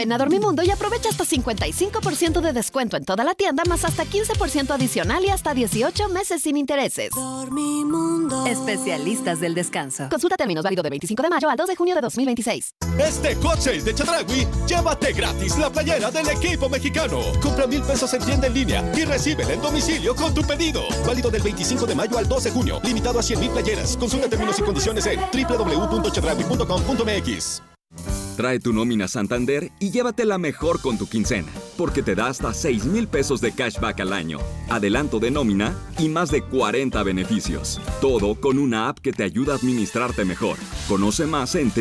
Ven a Dormimundo y aprovecha hasta 55% de descuento en toda la tienda, más hasta 15% adicional y hasta 18 meses sin intereses. Dormimundo. Especialistas del descanso. Consulta términos, válido de 25 de mayo al 2 de junio de 2026. Este Hot Sale de Chedraui, llévate gratis la playera del equipo mexicano. Compra 1,000 pesos en tienda en línea y recíbela en domicilio con tu pedido. Válido del 25 de mayo al 2 de junio. Limitado a 100,000 playeras. Consulta términos y condiciones en www.chedraui.com.mx. Trae tu nómina Santander y llévatela mejor con tu quincena, porque te da hasta 6,000 pesos de cashback al año, adelanto de nómina y más de 40 beneficios. Todo con una app que te ayuda a administrarte mejor. Conoce más en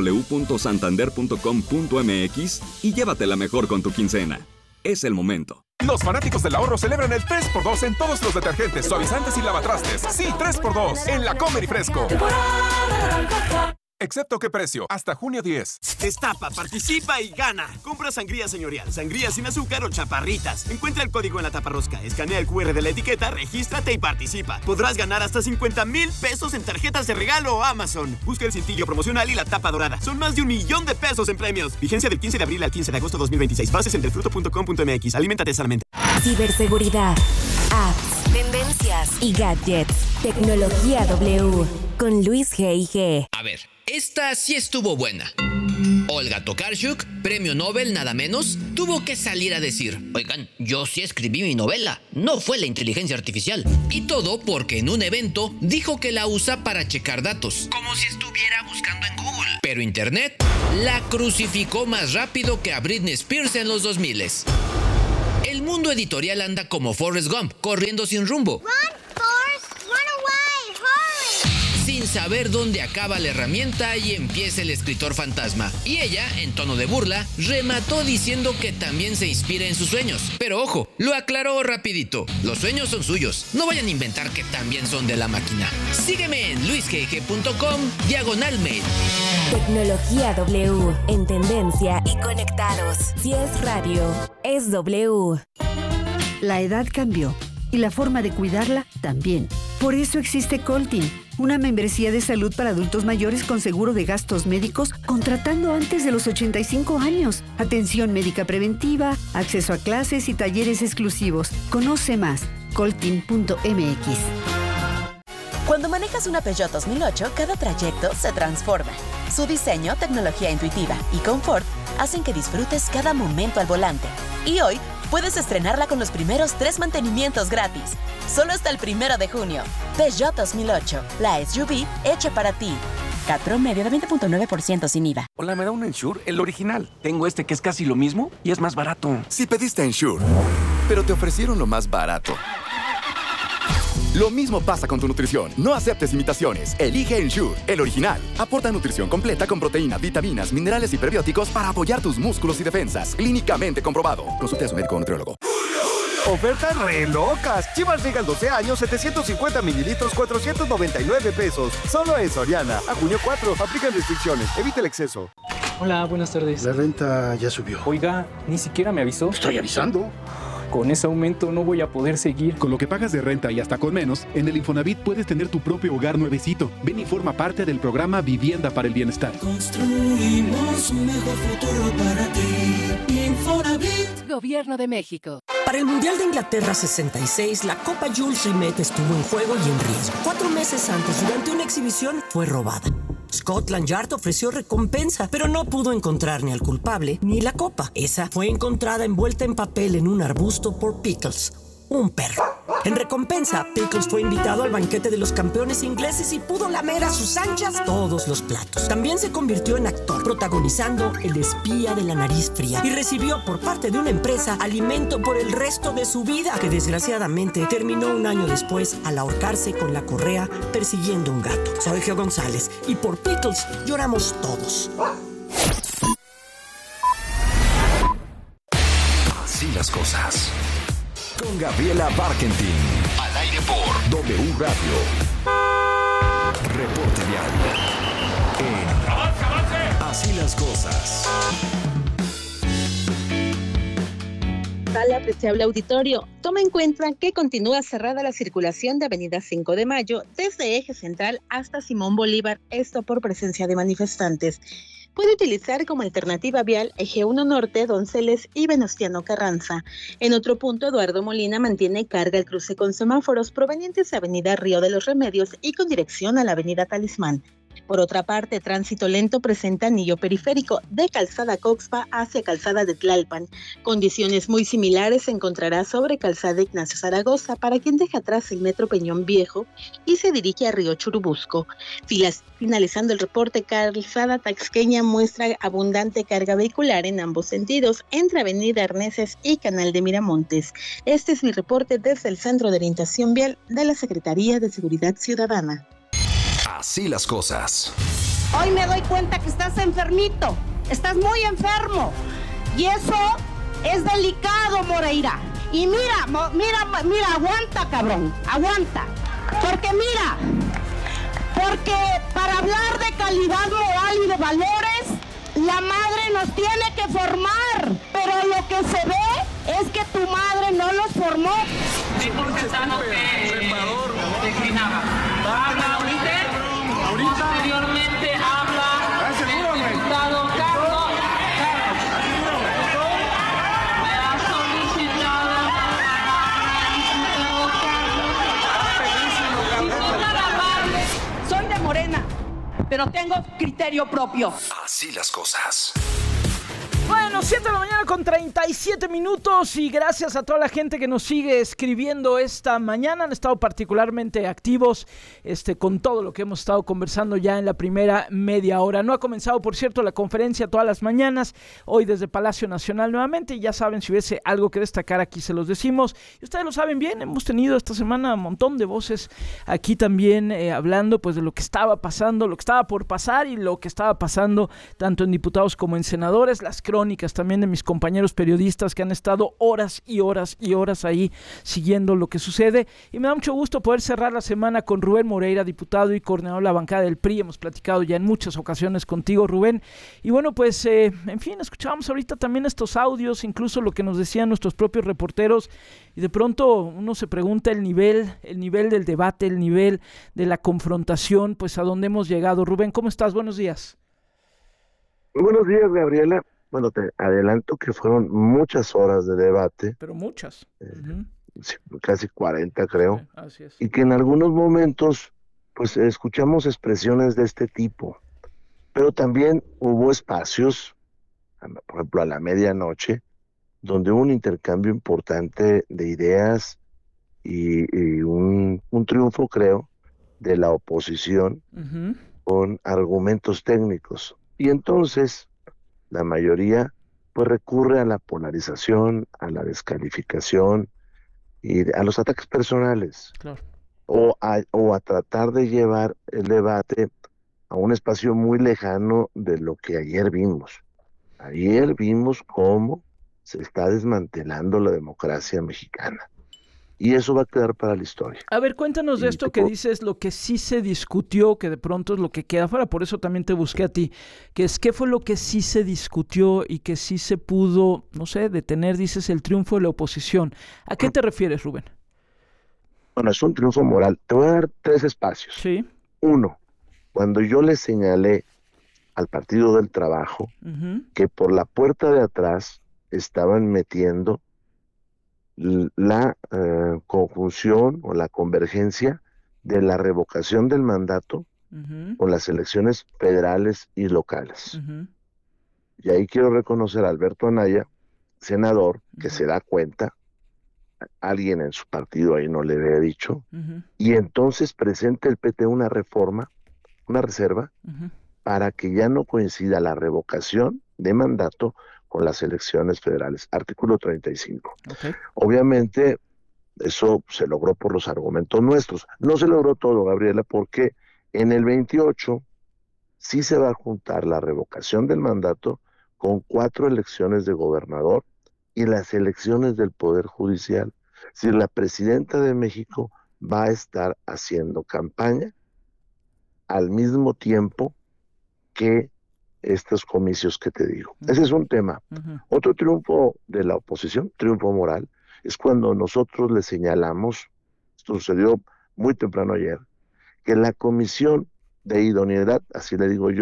www.santander.com.mx y llévatela mejor con tu quincena. Es el momento. Los fanáticos del ahorro celebran el 3x2 en todos los detergentes, suavizantes y lavatrastes. Sí, 3x2 en la Comer y Fresco. Excepto qué precio, hasta junio 10. Destapa, participa y gana. Compra sangría señorial, sangría sin azúcar o chaparritas. Encuentra el código en la taparrosca, escanea el QR de la etiqueta, regístrate y participa. Podrás ganar hasta 50,000 pesos en tarjetas de regalo Amazon. Busca el cintillo promocional y la tapa dorada. Son más de 1,000,000 de pesos en premios. Vigencia del 15 de abril al 15 de agosto 2026. Bases en delfruto.com.mx. Aliméntate sanamente. Ciberseguridad, apps, tendencias y gadgets. Tecnología W con Luis G.I.G. A ver, esta sí estuvo buena. Olga Tokarczuk, premio Nobel nada menos, tuvo que salir a decir: oigan, yo sí escribí mi novela, no fue la inteligencia artificial. Y todo porque en un evento dijo que la usa para checar datos, como si estuviera buscando en Google. Pero Internet la crucificó más rápido que a Britney Spears en los 2000s. El mundo editorial anda como Forrest Gump, corriendo sin rumbo. Run, Forrest, run away, hurry. Sin saber dónde acaba la herramienta y empieza el escritor fantasma. Y ella, en tono de burla, remató diciendo que también se inspira en sus sueños. Pero ojo, lo aclaró rapidito. Los sueños son suyos. No vayan a inventar que también son de la máquina. Sígueme en luisgg.com/mail. Tecnología W, en tendencia y conectados. Si es radio, es W. La edad cambió y la forma de cuidarla también. Por eso existe Coltin, una membresía de salud para adultos mayores con seguro de gastos médicos contratando antes de los 85 años. Atención médica preventiva, acceso a clases y talleres exclusivos. Conoce más, coltin.mx. Cuando manejas una Peugeot 2008, cada trayecto se transforma. Su diseño, tecnología intuitiva y confort hacen que disfrutes cada momento al volante. Y hoy puedes estrenarla con los primeros 3 mantenimientos gratis. Solo hasta el 1 de junio. Peugeot 2008, la SUV hecha para ti. CAT promedio de 20.9% sin IVA. Hola, ¿me da un Ensure? El original. Tengo este que es casi lo mismo y es más barato. Si pediste Ensure, pero te ofrecieron lo más barato. Lo mismo pasa con tu nutrición. No aceptes imitaciones. Elige Ensure, el original. Aporta nutrición completa con proteínas, vitaminas, minerales y prebióticos para apoyar tus músculos y defensas. Clínicamente comprobado. Consulte a su médico o nutriólogo. Ofertas re locas. Chivas Regal 12 años, 750 mililitros, 499 pesos. Solo en Soriana. A junio 4. Aplican restricciones. Evita el exceso. Hola, buenas tardes. La renta ya subió. Oiga, ni siquiera me avisó. Estoy avisando. Con ese aumento no voy a poder seguir. Con lo que pagas de renta y hasta con menos, en el Infonavit puedes tener tu propio hogar nuevecito. Ven y forma parte del programa Vivienda para el Bienestar. Construimos un mejor futuro para ti. Infonavit. Gobierno de México. Para el Mundial de Inglaterra 66, la Copa Jules Rimet estuvo en juego y en riesgo. 4 meses antes, durante una exhibición, fue robada. Scotland Yard ofreció recompensa, pero no pudo encontrar ni al culpable ni la copa. Esa fue encontrada envuelta en papel en un arbusto por Pickles, un perro. En recompensa, Pickles fue invitado al banquete de los campeones ingleses y pudo lamer a sus anchas todos los platos. También se convirtió en actor, protagonizando El espía de la nariz fría, y recibió por parte de una empresa alimento por el resto de su vida, que desgraciadamente terminó un año después al ahorcarse con la correa persiguiendo un gato. Soy Geo González y por Pickles lloramos todos. Así las cosas. Con Gabriela Barkentin. Al aire por W Radio. Reporte diario. En Así las cosas. Tal apreciable auditorio, toma en cuenta que continúa cerrada la circulación de Avenida 5 de Mayo desde Eje Central hasta Simón Bolívar, esto por presencia de manifestantes. puede utilizar como alternativa vial Eje 1 Norte, Donceles y Venustiano Carranza. En otro punto, Eduardo Molina mantiene carga el cruce con semáforos provenientes de Avenida Río de los Remedios y con dirección a la Avenida Talismán. Por otra parte, tránsito lento presenta anillo periférico de Calzada Coxpa hacia Calzada de Tlalpan. Condiciones muy similares se encontrará sobre Calzada Ignacio Zaragoza para quien deja atrás el Metro Peñón Viejo y se dirige a Río Churubusco. Finalizando el reporte, Calzada Taxqueña muestra abundante carga vehicular en ambos sentidos entre Avenida Arneses y Canal de Miramontes. Este es mi reporte desde el Centro de Orientación Vial de la Secretaría de Seguridad Ciudadana. Así las cosas. Hoy me doy cuenta que estás enfermito, estás muy enfermo y eso es delicado, Moreira. Y mira, aguanta, cabrón, aguanta. Porque para hablar de calidad moral y de valores, la madre nos tiene que formar, pero lo que se ve es que tu madre no los formó. Sí, porque estamos declinaba. Habla ahorita, posteriormente habla el diputado Carlos. Me ha solicitado Soy de Morena, pero tengo criterio propio. Así las cosas. Bueno, 7 de la mañana con 37 minutos y gracias a toda la gente que nos sigue escribiendo esta mañana. Han estado particularmente activos con todo lo que hemos estado conversando ya en la primera media hora. No ha comenzado, por cierto, la conferencia todas las mañanas, hoy desde Palacio Nacional nuevamente. Y ya saben, si hubiese algo que destacar aquí se los decimos. Y ustedes lo saben bien, hemos tenido esta semana un montón de voces aquí también hablando pues de lo que estaba pasando, lo que estaba por pasar y lo que estaba pasando tanto en diputados como en senadores. Las crónicas también de mis compañeros periodistas que han estado horas y horas y horas ahí siguiendo lo que sucede, y me da mucho gusto poder cerrar la semana con Rubén Moreira, diputado y coordinador de la bancada del PRI. Hemos platicado ya en muchas ocasiones contigo, Rubén, y bueno, pues en fin, escuchábamos ahorita también estos audios, incluso lo que nos decían nuestros propios reporteros, y de pronto uno se pregunta el nivel del debate, el nivel de la confrontación, pues a dónde hemos llegado. Rubén, ¿cómo estás? Buenos días. Buenos días, Gabriela. Bueno, te adelanto que fueron muchas horas de debate. Pero muchas. Casi 40, creo. Sí, así es. Y que en algunos momentos, pues, escuchamos expresiones de este tipo. Pero también hubo espacios, por ejemplo, a la medianoche, donde hubo un intercambio importante de ideas y un triunfo, creo, de la oposición con argumentos técnicos. Y entonces la mayoría pues recurre a la polarización, a la descalificación y a los ataques personales. Claro. O a tratar de llevar el debate a un espacio muy lejano de lo que ayer vimos. Ayer vimos cómo se está desmantelando la democracia mexicana. Y eso va a quedar para la historia. A ver, cuéntanos de esto que dices, lo que sí se discutió, que de pronto es lo que queda fuera, por eso también te busqué a ti, que es qué fue lo que sí se discutió y que sí se pudo, no sé, detener, dices, el triunfo de la oposición. ¿A qué te refieres, Rubén? Bueno, es un triunfo moral. Te voy a dar 3 espacios. Sí. 1, cuando yo le señalé al Partido del Trabajo que por la puerta de atrás estaban metiendo la conjunción o la convergencia de la revocación del mandato con las elecciones federales y locales. Y ahí quiero reconocer a Alberto Anaya, senador, que se da cuenta, alguien en su partido ahí no le había dicho, y entonces presenta el PT una reforma, una reserva, para que ya no coincida la revocación de mandato con las elecciones federales, artículo 35. Okay. Obviamente, eso se logró por los argumentos nuestros. No se logró todo, Gabriela, porque en el 28 sí se va a juntar la revocación del mandato con 4 elecciones de gobernador y las elecciones del Poder Judicial. Es decir, la presidenta de México va a estar haciendo campaña al mismo tiempo que estos comicios que te digo. Ese es un tema. Otro triunfo de la oposición, triunfo moral, es cuando nosotros le señalamos, esto sucedió muy temprano ayer, que la comisión de idoneidad, así le digo yo,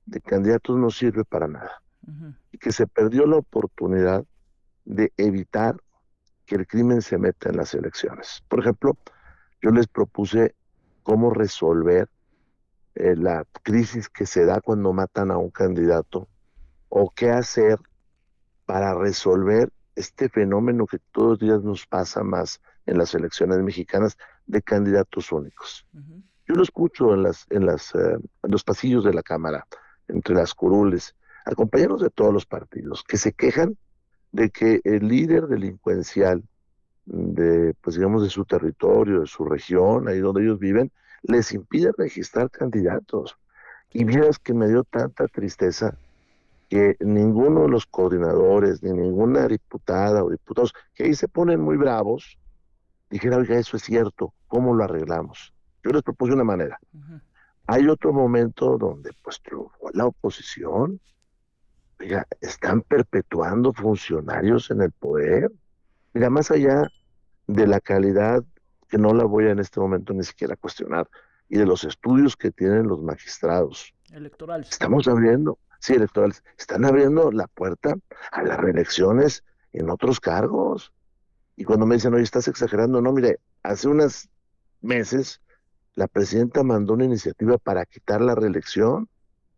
de candidatos no sirve para nada. Y que se perdió la oportunidad de evitar que el crimen se meta en las elecciones. Por ejemplo, yo les propuse cómo resolver la crisis que se da cuando matan a un candidato, o qué hacer para resolver este fenómeno que todos los días nos pasa más en las elecciones mexicanas de candidatos únicos. Yo lo escucho en los pasillos de la Cámara, entre las curules, a compañeros de todos los partidos que se quejan de que el líder delincuencial pues digamos, de su territorio, de su región, ahí donde ellos viven, les impide registrar candidatos. Y vieras que me dio tanta tristeza que ninguno de los coordinadores, ni ninguna diputada o diputados, que ahí se ponen muy bravos, dijera, oiga, eso es cierto, ¿cómo lo arreglamos? Yo les propuse una manera. Hay otro momento donde pues triunfó la oposición. Oiga, están perpetuando funcionarios en el poder. Mira, más allá de la calidad, que no la voy a en este momento ni siquiera cuestionar, y de los estudios que tienen los magistrados. Electorales. Estamos abriendo, sí, electorales, están abriendo la puerta a las reelecciones en otros cargos. Y cuando me dicen, oye, estás exagerando, no, mire, hace unos meses la presidenta mandó una iniciativa para quitar la reelección.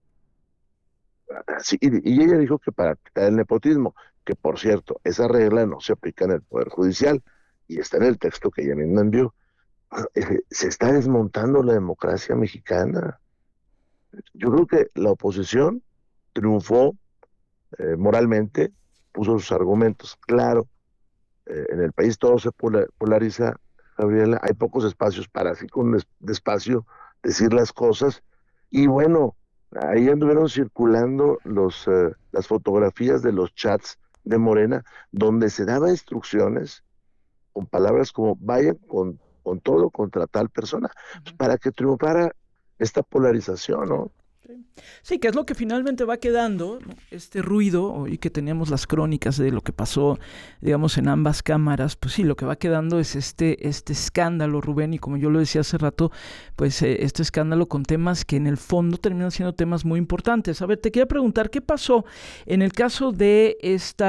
Sí, y ella dijo que para quitar el nepotismo, que por cierto, esa regla no se aplica en el Poder Judicial, y está en el texto que ella misma envió. Se está desmontando la democracia mexicana. Yo creo que la oposición triunfó moralmente, puso sus argumentos. Claro, en el país todo se polariza, Gabriela, hay pocos espacios para así con despacio decir las cosas, y bueno, ahí anduvieron circulando las fotografías de los chats de Morena, donde se daba instrucciones con palabras como vayan con todo contra tal persona, pues para que triunfara esta polarización, ¿no? Sí, que es lo que finalmente va quedando, ¿no? Este ruido, y que teníamos las crónicas de lo que pasó, digamos, en ambas cámaras, pues sí, lo que va quedando es este escándalo, Rubén, y como yo lo decía hace rato, pues este escándalo con temas que en el fondo terminan siendo temas muy importantes. A ver, te quería preguntar, ¿qué pasó en el caso de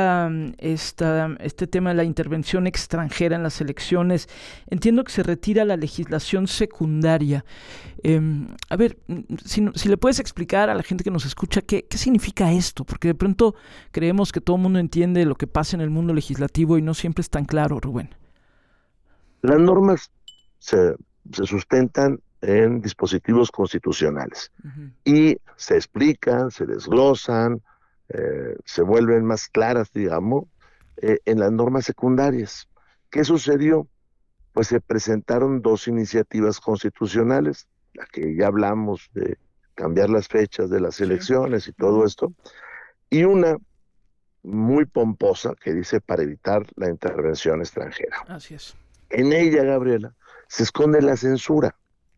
este tema de la intervención extranjera en las elecciones? Entiendo que se retira la legislación secundaria. A ver, si le puedes explicar a la gente que nos escucha qué significa esto, porque de pronto creemos que todo el mundo entiende lo que pasa en el mundo legislativo y no siempre es tan claro, Rubén. Las normas se sustentan en dispositivos constitucionales y se explican, se desglosan, se vuelven más claras, digamos, en las normas secundarias. ¿Qué sucedió? Pues se presentaron dos iniciativas constitucionales, la que ya hablamos de cambiar las fechas de las elecciones y todo esto, y una muy pomposa que dice para evitar la intervención extranjera. Así es. En ella, Gabriela, se esconde la censura.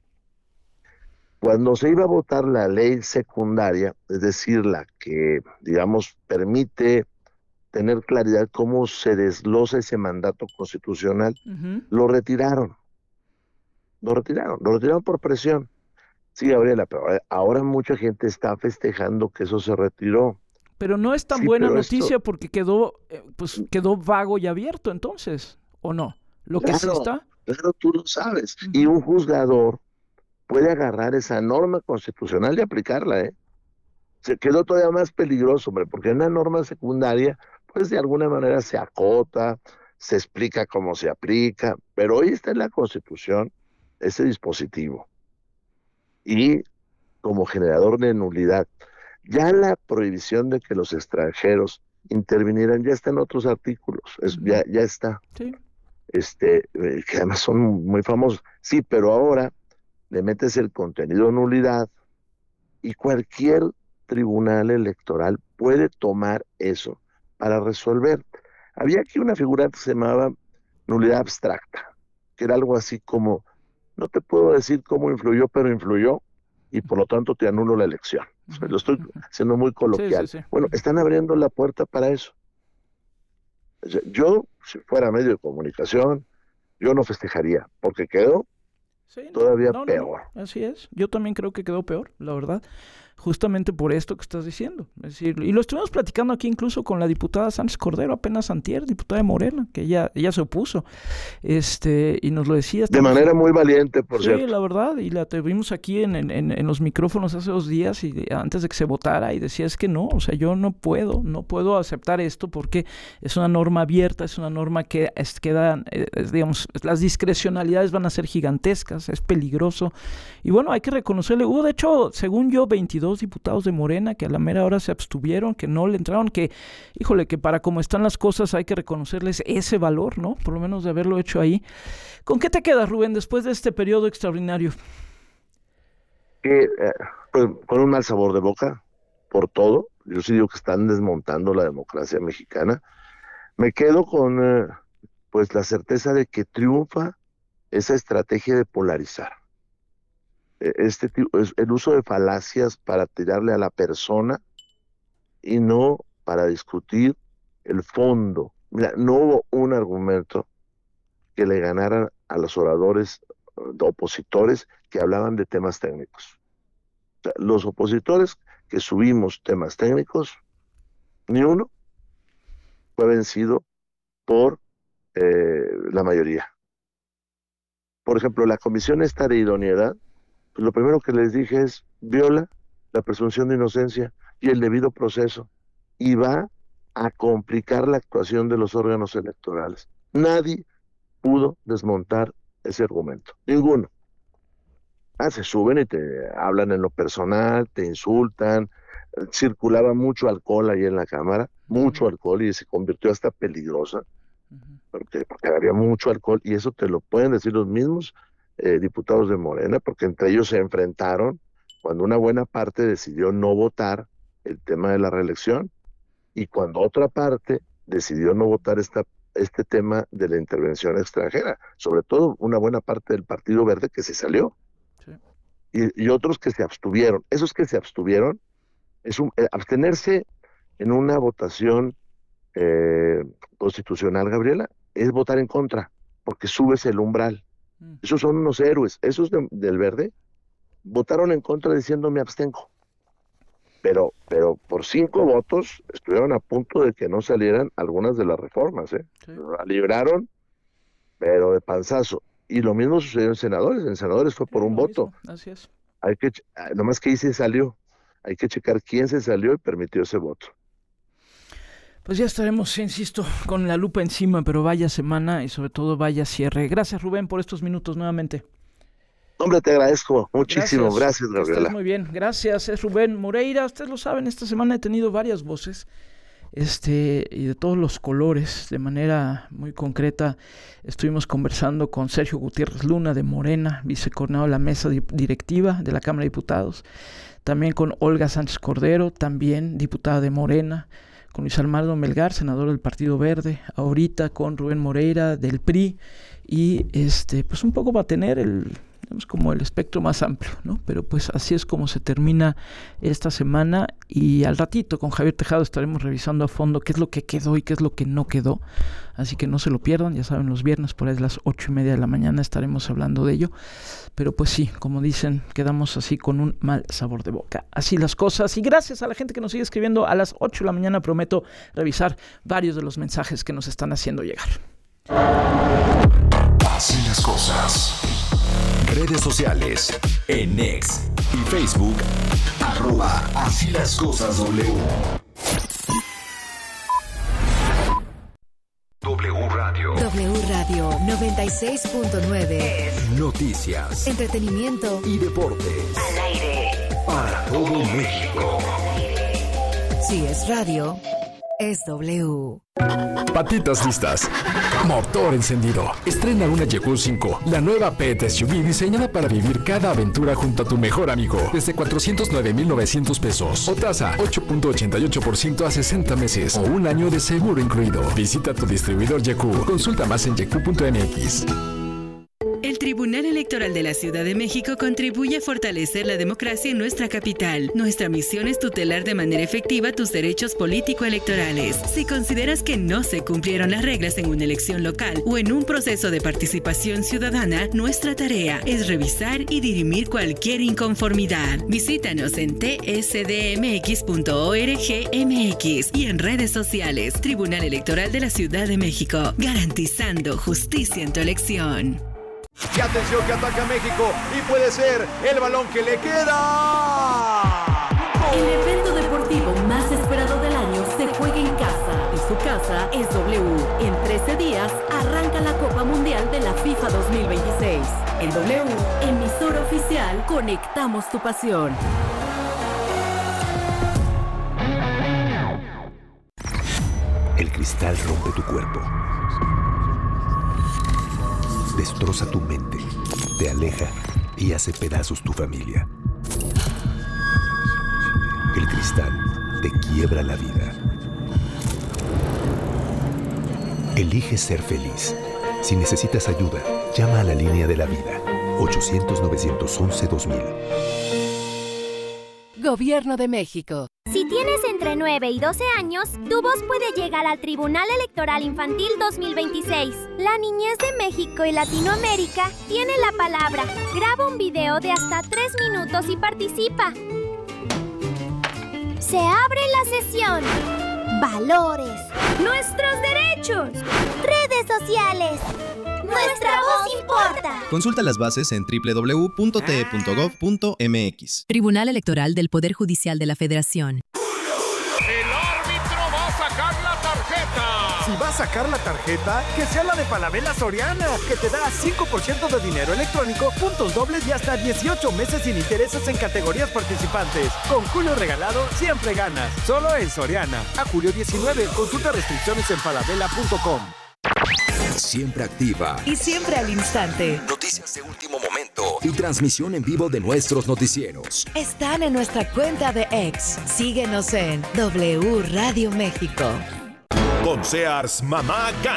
Cuando se iba a votar la ley secundaria, es decir, la que, digamos, permite tener claridad cómo se desglosa ese mandato constitucional, lo retiraron. Lo retiraron por presión. Sí, Gabriela, pero ahora mucha gente está festejando que eso se retiró. Pero no es tan buena noticia porque quedó vago y abierto entonces, ¿o no? Lo que sí está. Claro, tú lo sabes. Y un juzgador puede agarrar esa norma constitucional y aplicarla, Se quedó todavía más peligroso, hombre, porque en una norma secundaria, pues de alguna manera se acota, se explica cómo se aplica, pero hoy está en la Constitución ese dispositivo. Y como generador de nulidad, ya la prohibición de que los extranjeros intervinieran ya está en otros artículos, ya está. Sí. Que además son muy famosos. Sí, pero ahora le metes el contenido de nulidad y cualquier tribunal electoral puede tomar eso para resolver. Había aquí una figura que se llamaba nulidad abstracta, que era algo así como, no te puedo decir cómo influyó, pero influyó, y por lo tanto te anulo la elección. Lo estoy haciendo muy coloquial. Sí. Bueno, están abriendo la puerta para eso. Yo, si fuera medio de comunicación, yo no festejaría, porque quedó todavía peor. No. Así es. Yo también creo que quedó peor, la verdad. justamente por esto que estás diciendo. Es decir, y lo estuvimos platicando aquí incluso con la diputada Sánchez Cordero, apenas antier, diputada de Morena, que ella se opuso, y nos lo decía. De manera muy valiente, por cierto. Sí, la verdad, y la tuvimos aquí en los micrófonos hace 2 días, y antes de que se votara, y decía, es que no, o sea, yo no puedo aceptar esto porque es una norma abierta, es una norma que queda, digamos, las discrecionalidades van a ser gigantescas, es peligroso, y bueno, hay que reconocerle, hubo de hecho, según yo, 22 diputados de Morena que a la mera hora se abstuvieron, que no le entraron, que, híjole, que para cómo están las cosas hay que reconocerles ese valor, ¿no? Por lo menos de haberlo hecho ahí. ¿Con qué te quedas, Rubén, después de este periodo extraordinario? Pues, con un mal sabor de boca, por todo. Yo sí digo que están desmontando la democracia mexicana. Me quedo con, pues, la certeza de que triunfa esa estrategia de polarizar. El uso de falacias para tirarle a la persona y no para discutir el fondo. Mira, no hubo un argumento que le ganara a los oradores opositores que hablaban de temas técnicos. O sea, los opositores que subimos temas técnicos, ni uno fue vencido por la mayoría. Por ejemplo, la comisión esta de idoneidad, pues lo primero que les dije es, viola la presunción de inocencia y el debido proceso, y va a complicar la actuación de los órganos electorales. Nadie pudo desmontar ese argumento, ninguno. Se suben y te hablan en lo personal, te insultan, circulaba mucho alcohol ahí en la Cámara, mucho alcohol, y se convirtió hasta peligrosa, porque había mucho alcohol, y eso te lo pueden decir los mismos diputados de Morena, porque entre ellos se enfrentaron cuando una buena parte decidió no votar el tema de la reelección, y cuando otra parte decidió no votar este tema de la intervención extranjera, sobre todo una buena parte del Partido Verde que se salió, sí. y otros que se abstuvieron. Esos que se abstuvieron, abstenerse en una votación constitucional, Gabriela, es votar en contra, porque subes el umbral. Esos son unos héroes. Esos del Verde votaron en contra diciendo me abstengo. Pero por 5 votos estuvieron a punto de que no salieran algunas de las reformas, Sí. La libraron, pero de panzazo. Y lo mismo sucedió en senadores. En senadores fue por un voto. Así es. Nomás que ahí se salió. Hay que checar quién se salió y permitió ese voto. Pues ya estaremos, insisto, con la lupa encima, pero vaya semana y sobre todo vaya cierre. Gracias, Rubén, por estos minutos nuevamente. Hombre, te agradezco muchísimo. Gracias, Gabriela. Estás muy bien. Gracias, es Rubén Moreira. Ustedes lo saben, esta semana he tenido varias voces y de todos los colores, de manera muy concreta. Estuvimos conversando con Sergio Gutiérrez Luna de Morena, vicecoordinador de la mesa directiva de la Cámara de Diputados. También con Olga Sánchez Cordero, también diputada de Morena. Con Luis Armando Melgar, senador del Partido Verde, ahorita con Rubén Moreira del PRI, y pues un poco va a tener como el espectro más amplio, ¿no? Pero pues así es como se termina esta semana, y al ratito con Javier Tejado estaremos revisando a fondo qué es lo que quedó y qué es lo que no quedó, así que no se lo pierdan. Ya saben, los viernes por ahí de las 8:30 de la mañana estaremos hablando de ello, pero pues sí, como dicen, quedamos así con un mal sabor de boca. Así las cosas, y gracias a la gente que nos sigue escribiendo. A las 8 de la mañana prometo revisar varios de los mensajes que nos están haciendo llegar. Así las cosas. Redes sociales, en X y Facebook, @Así las cosas W. W Radio. W Radio 96.9. Noticias, entretenimiento y deportes. Al aire. Para todo México. Si es radio, es W. Patitas listas, motor encendido. Estrena una Yeku 5, la nueva pet SUV diseñada para vivir cada aventura junto a tu mejor amigo, desde 409,900 pesos, o tasa 8.88% a 60 meses, o un año de seguro incluido. Visita tu distribuidor Yeku. Consulta más en yeku.mx. El Tribunal Electoral Electoral de la Ciudad de México contribuye a fortalecer la democracia en nuestra capital. Nuestra misión es tutelar de manera efectiva tus derechos político-electorales. Si consideras que no se cumplieron las reglas en una elección local o en un proceso de participación ciudadana, nuestra tarea es revisar y dirimir cualquier inconformidad. Visítanos en tsdmx.org.mx y en redes sociales. Tribunal Electoral de la Ciudad de México, garantizando justicia en tu elección. Y atención que ataca México y puede ser el balón que le queda. El evento deportivo más esperado del año se juega en casa y su casa es W. En 13 días arranca la Copa Mundial de la FIFA 2026. En W, emisora oficial, conectamos tu pasión. El cristal rompe tu cuerpo. Destroza tu mente, te aleja y hace pedazos tu familia. El cristal te quiebra la vida. Elige ser feliz. Si necesitas ayuda, llama a la línea de la vida. 800-911-2000. Gobierno de México. Si tienes entre 9 y 12 años, tu voz puede llegar al Tribunal Electoral Infantil 2026. La niñez de México y Latinoamérica tiene la palabra. Graba un video de hasta 3 minutos y participa. Se abre la sesión. Valores. Nuestros derechos. Redes sociales. Nuestra voz importa. Consulta las bases en www.te.gov.mx. Tribunal Electoral del Poder Judicial de la Federación. El árbitro va a sacar la tarjeta. Si va a sacar la tarjeta, que sea la de Falabella Soriana, que te da 5% de dinero electrónico, puntos dobles y hasta 18 meses sin intereses en categorías participantes. Con Julio regalado, siempre ganas. Solo en Soriana. A julio 19. Consulta restricciones en falabella.com. Siempre activa Y siempre al instante. Noticias de último momento y transmisión en vivo de nuestros noticieros. Están en nuestra cuenta de X. Síguenos en W Radio México. Con Sears, mamá gana.